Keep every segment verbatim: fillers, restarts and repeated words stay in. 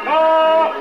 Doctor!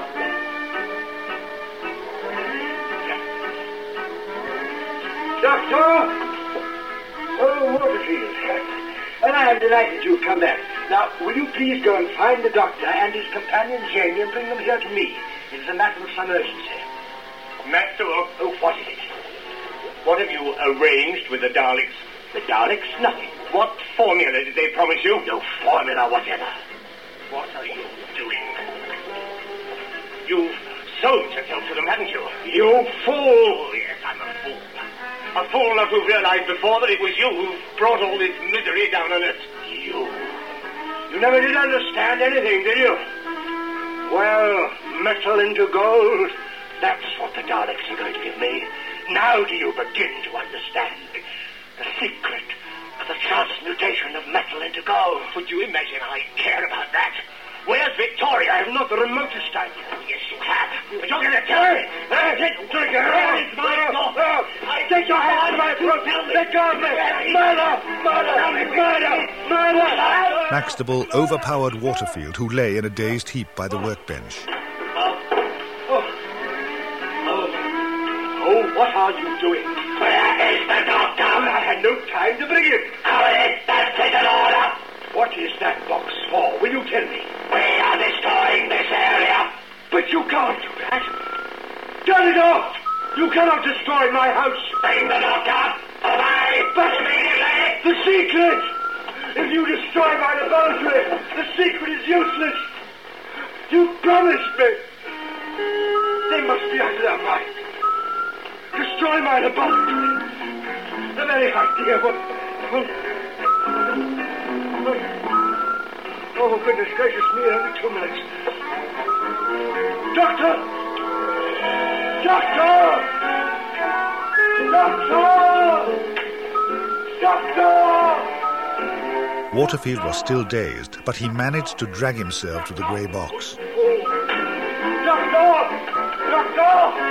Doctor! Oh, Waterfield. And I am delighted you've come back. Now, will you please go and find the doctor and his companion Jamie and bring them here to me? It's a matter of some urgency. Maxwell? Oh, what is it? What have you arranged with the Daleks? The Daleks? Nothing. What formula did they promise you? No formula whatever. What are you doing? You've sold yourself to them, haven't you? You fool! Oh, yes, I'm a fool. A fool not to realize before that it was you who brought all this misery down on us. You. You never did understand anything, did you? Well, metal into gold. That's what the Daleks are going to give me. Now do you begin to understand the secret of the transmutation of metal into gold? Would you imagine I care about that? Where's Victoria? I have not the remotest idea. Yes, you have. But you're going to tell me. Hey, take, take your hand. It's my fault. Take your hand to my throat. Let go of me. Murder! Murder! Murder! Murder! Maxtable overpowered Waterfield, who lay in a dazed heap by the workbench. Oh, what are you doing? Where is the doctor? I had no time to bring him. How is that taken order? What is that box for? Will you tell me? We are destroying this area. But you can't do that. Turn it off! You cannot destroy my house. Bring the doctor. Away. But immediately. The secret! If you destroy my laboratory, the secret is useless. You promised me. They must be out of their mind. Destroy my laboratory. The very idea of... Oh, goodness gracious me, only two minutes. Doctor! Doctor! Doctor! Doctor! Waterfield was still dazed, but he managed to drag himself to the grey box. Doctor! Doctor!